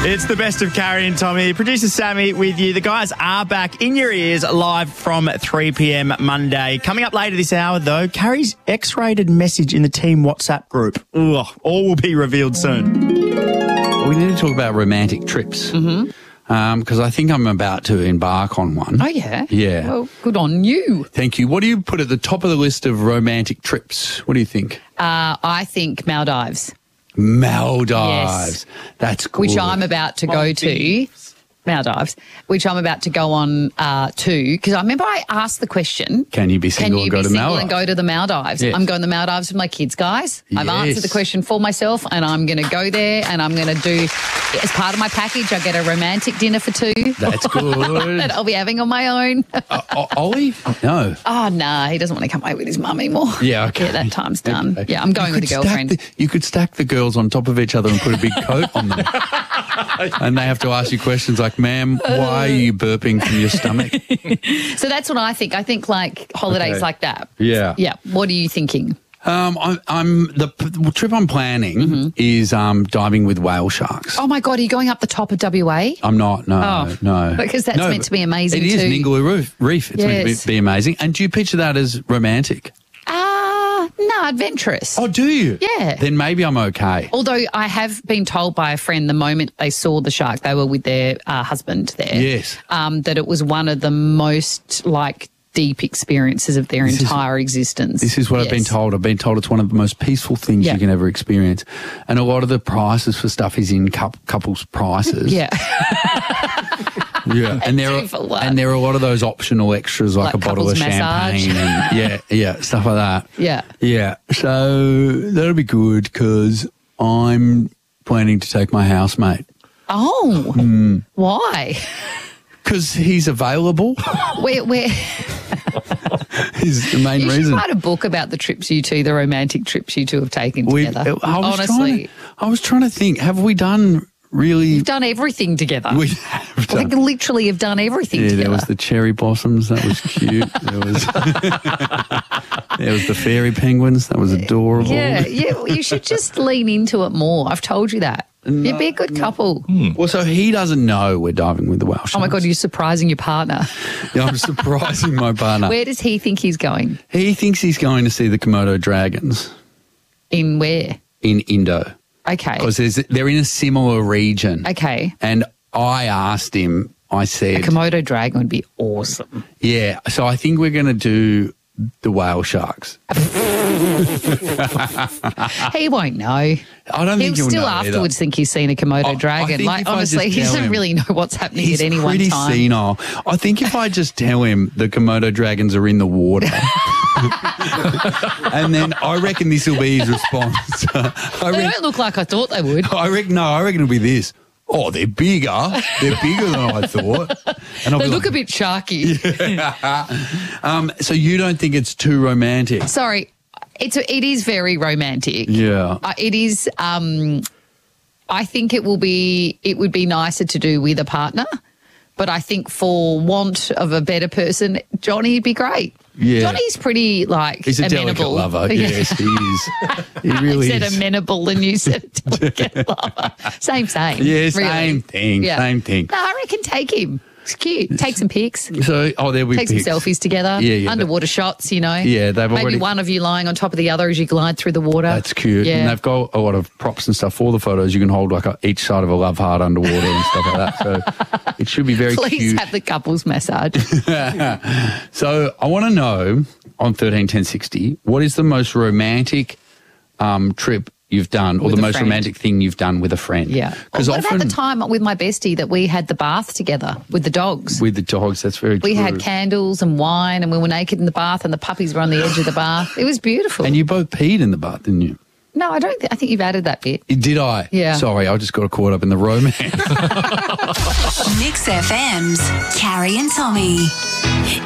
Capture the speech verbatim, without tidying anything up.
It's the best of Carrie and Tommy. Producer Sammy with you. The guys are back in your ears live from three p.m. Monday. Coming up later this hour, though, Carrie's X-rated message in the team WhatsApp group. Ugh, all will be revealed soon. We need to talk about romantic trips. Mm-hmm. Um, because I think I'm about to embark on one. Oh, yeah? Yeah. Well, good on you. Thank you. What do you put at the top of the list of romantic trips? What do you think? Uh, I think Maldives. Maldives. Yes. That's good. Which I'm about to go to. Maldives, which I'm about to go on uh, to, because I remember I asked the question, Can you be single can you and go be to single Maldives? and go to the Maldives? Yes. I'm going to the Maldives with my kids, guys. I've Yes. answered the question for myself, and I'm going to go there, and I'm going to do, as part of my package, I get a romantic dinner for two. That's good. That I'll be having on my own. uh, O- Ollie? No. Oh, no, he doesn't want to come away with his mum anymore. Yeah, okay. Yeah, that time's done. Okay. Yeah, I'm going You with a could stack girlfriend. the- you could stack the girls on top of each other and put a big coat on them. And they have to ask you questions like, ma'am, why are you burping from your stomach? So that's what I think. I think like holidays Okay. like that. Yeah. Yeah. What are you thinking? Um, I'm, I'm the, the trip I'm planning Mm-hmm. is um, diving with whale sharks. Oh, my God, are you going up the top of W A? I'm not, no, Oh, no. because that's No, meant to be amazing It is too. Ningaloo Reef. Reef. It's meant to Yes. be, be amazing. And do you picture that as romantic? Ah, no, adventurous. Oh, do you? Yeah. Then maybe I'm okay. Although I have been told by a friend the moment they saw the shark, they were with their uh, husband there. Yes. Um, that it was one of the most like deep experiences of their This is- entire existence. This is what I've been Yes. told. I've been told it's one of the most peaceful things Yeah. you can ever experience. And a lot of the prices for stuff is in coup- couples' prices. Yeah. Yeah. And there do are for what? and there are a lot of those optional extras like, Like a bottle of couples massage. champagne and yeah, yeah, stuff like that. Yeah. Yeah. So that'll be good because I'm planning to take my housemate. Oh, Hmm. why? Because he's available Where, where, is the main you should reason. write a book about the trips you two, the romantic trips you two have taken We- together. I was Honestly, trying to, I was trying to think, have we done really... you've done everything together. we have Like done. literally have done everything Yeah, together. there was the cherry blossoms. That was cute. There was there was the fairy penguins. That was adorable. yeah, yeah. You should just lean into it more. I've told you that. You'd be a good couple. Well, so he doesn't know we're diving with the whale sharks. Oh my God, you're surprising your partner. Yeah, I'm surprising my partner. Where does he think he's going? He thinks he's going to see the Komodo dragons In where? in Indo Okay. because they're in a similar region. Okay. And I asked him. I A said, Komodo dragon would be awesome. "Yeah." So I think we're going to do the whale sharks. He won't know. I don't He'll think he'll still know afterwards either. think he's seen a Komodo I- I dragon. think Like if I honestly, just he tell doesn't him- really know what's happening He's at any one pretty time. senile. I think if I just tell him the Komodo dragons are in the water, and then I reckon this will be his response. I They reckon, don't look like I thought they would. I reckon. No, I reckon it'll be this. Oh, they're bigger. They're bigger than I thought. And I'll They be look like, a bit sharky. Um, so you don't think it's too romantic? Sorry, it's it is very romantic. Yeah. Uh, it is. Um, I think it will be. It would be nicer to do with a partner, but I think for want of a better person, Johnny'd be great. Yeah. Johnny's pretty like He's a amenable. delicate lover. Yes, he is. He I really said is. amenable and you said delicate lover. Same, same. Yeah, really. same thing, same thing. No, I reckon take him. It's cute. Take some pics. So, oh, there we Take pics. some selfies together. Yeah, yeah, Underwater shots, you know. Yeah, they've Maybe already- one of you lying on top of the other as you glide through the water. That's cute. Yeah. And they've got a lot of props and stuff for the photos. You can hold like a, each side of a love heart underwater and stuff like that. So it should be very Please cute. have the couples massage. So I want to know on thirteen ten sixty, what is the most romantic um, trip you've done or With the a most friend. romantic thing you've done with a friend? Yeah. Because Well, what often about the time with my bestie that we had the bath together with the dogs? with the dogs, that's very We true. had candles and wine and we were naked in the bath and the puppies were on the edge of the bath. It was beautiful. And you both peed in the bath, didn't you? no, I don't. Th- I think you've added that bit. Did I? Yeah. Sorry, I just got caught up in the romance. Mix F M's Carrie and Tommy.